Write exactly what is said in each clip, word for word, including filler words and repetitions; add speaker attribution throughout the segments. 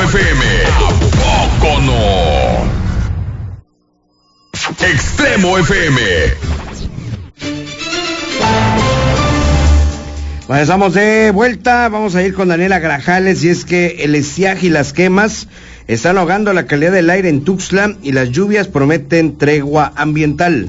Speaker 1: F M. ¿A poco no? Extremo F M.
Speaker 2: Bueno, estamos de vuelta, vamos a ir con Daniela Grajales, y es que el estiaje y las quemas están ahogando la calidad del aire en Tuxtla y las lluvias prometen tregua ambiental.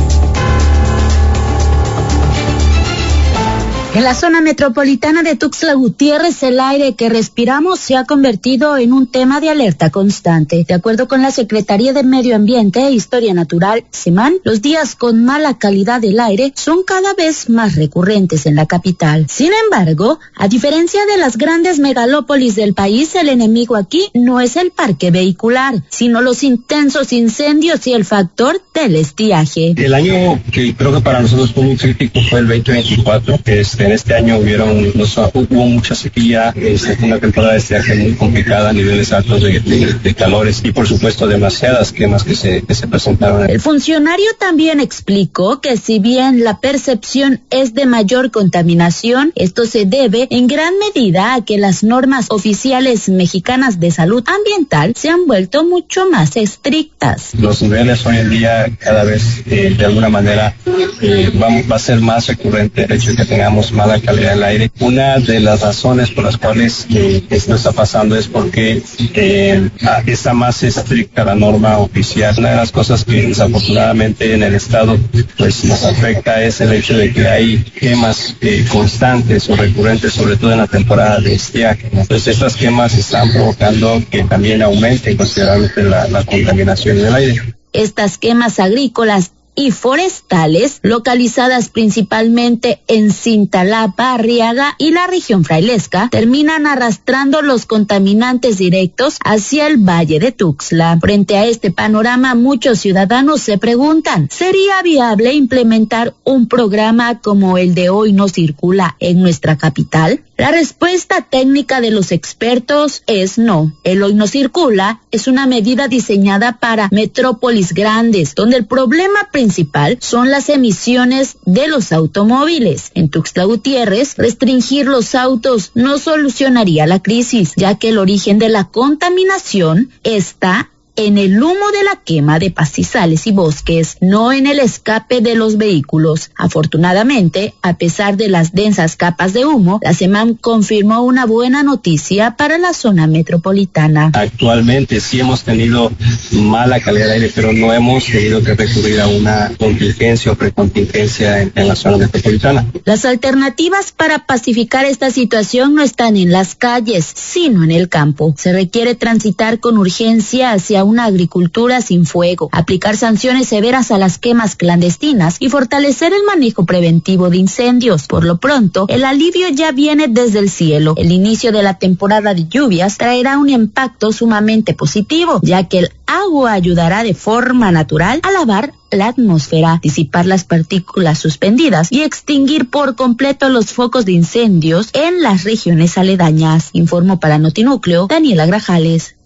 Speaker 3: En la zona metropolitana de Tuxtla Gutiérrez, el aire que respiramos se ha convertido en un tema de alerta constante. De acuerdo con la Secretaría de Medio Ambiente e Historia Natural, SEMAN, los días con mala calidad del aire son cada vez más recurrentes en la capital. Sin embargo, a diferencia de las grandes megalópolis del país, el enemigo aquí no es el parque vehicular, sino los intensos incendios y el factor del estiaje.
Speaker 4: El año que creo que para nosotros fue muy crítico fue el veinte veinticuatro. Este, en este año hubieron, no, hubo mucha sequía, este, una temporada de estiaje muy complicada, niveles altos de, de, de calores y por supuesto demasiadas quemas que se, que se presentaron.
Speaker 3: El funcionario también explicó que si bien la percepción es de mayor contaminación, esto se debe en gran medida a que las normas oficiales mexicanas de salud ambiental se han vuelto mucho más estrictas.
Speaker 4: Los niveles hoy en día cada vez eh, de alguna manera eh, va, va a ser más recurrente el hecho de que tengamos mala calidad del aire. Una de las razones por las cuales eh, esto está pasando es porque eh, está más estricta la norma oficial. Una de las cosas que desafortunadamente en el estado pues nos afecta es el hecho de que hay quemas eh, constantes o recurrentes, sobre todo en la temporada de estiaje. Entonces estas quemas están provocando que también aumente considerablemente la, la contaminación del aire.
Speaker 3: Estas quemas agrícolas y forestales, localizadas principalmente en Cintalapa, Arriaga y la región frailesca, terminan arrastrando los contaminantes directos hacia el Valle de Tuxtla. Frente a este panorama, muchos ciudadanos se preguntan, ¿sería viable implementar un programa como el de Hoy No Circula en nuestra capital? La respuesta técnica de los expertos es no. El Hoy No Circula es una medida diseñada para metrópolis grandes, donde el problema principal son las emisiones de los automóviles. En Tuxtla Gutiérrez, restringir los autos no solucionaría la crisis, ya que el origen de la contaminación está en el humo de la quema de pastizales y bosques, no en el escape de los vehículos. Afortunadamente, a pesar de las densas capas de humo, la SEMAN confirmó una buena noticia para la zona metropolitana.
Speaker 4: Actualmente sí hemos tenido mala calidad de aire, pero no hemos tenido que recurrir a una contingencia o precontingencia en, en la zona metropolitana.
Speaker 3: Las alternativas para pacificar esta situación no están en las calles, sino en el campo. Se requiere transitar con urgencia hacia una agricultura sin fuego, aplicar sanciones severas a las quemas clandestinas y fortalecer el manejo preventivo de incendios. Por lo pronto, el alivio ya viene desde el cielo. El inicio de la temporada de lluvias traerá un impacto sumamente positivo, ya que el agua ayudará de forma natural a lavar la atmósfera, disipar las partículas suspendidas y extinguir por completo los focos de incendios en las regiones aledañas. Informó para Notinúcleo, Daniela Grajales.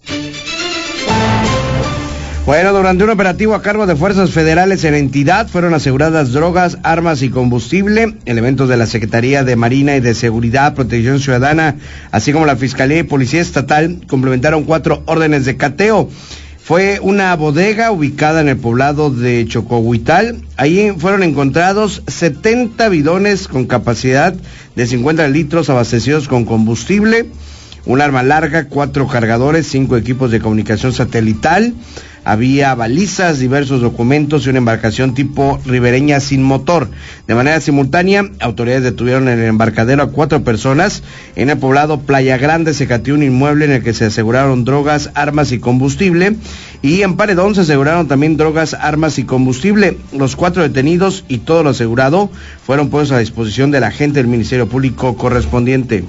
Speaker 2: Bueno, durante un operativo a cargo de fuerzas federales en la entidad fueron aseguradas drogas, armas y combustible. Elementos de la Secretaría de Marina y de Seguridad, Protección Ciudadana, así como la Fiscalía y Policía Estatal, complementaron cuatro órdenes de cateo. Fue una bodega ubicada en el poblado de Chocohuital. Ahí fueron encontrados setenta bidones con capacidad de cincuenta litros abastecidos con combustible, un arma larga, cuatro cargadores, cinco equipos de comunicación satelital. Había balizas, diversos documentos y una embarcación tipo ribereña sin motor. De manera simultánea, autoridades detuvieron en el embarcadero a cuatro personas. En el poblado Playa Grande se cateó un inmueble en el que se aseguraron drogas, armas y combustible. Y en Paredón se aseguraron también drogas, armas y combustible. Los cuatro detenidos y todo lo asegurado fueron puestos a disposición del agente del Ministerio Público correspondiente.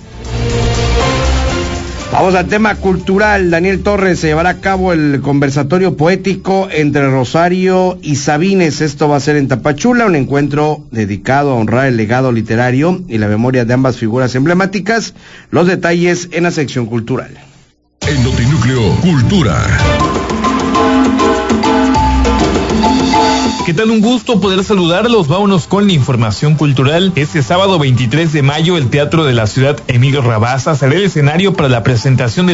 Speaker 2: Vamos al tema cultural. Daniel Torres, se llevará a cabo el conversatorio poético entre Rosario y Sabines. Esto va a ser en Tapachula, un encuentro dedicado a honrar el legado literario y la memoria de ambas figuras emblemáticas. Los detalles en la sección cultural.
Speaker 1: En Notinúcleo, Cultura.
Speaker 5: ¿Qué tal? Un gusto poder saludarlos. Vámonos con la información cultural. Este sábado veintitrés de mayo, el Teatro de la Ciudad Emilio Rabasa será el escenario para la presentación de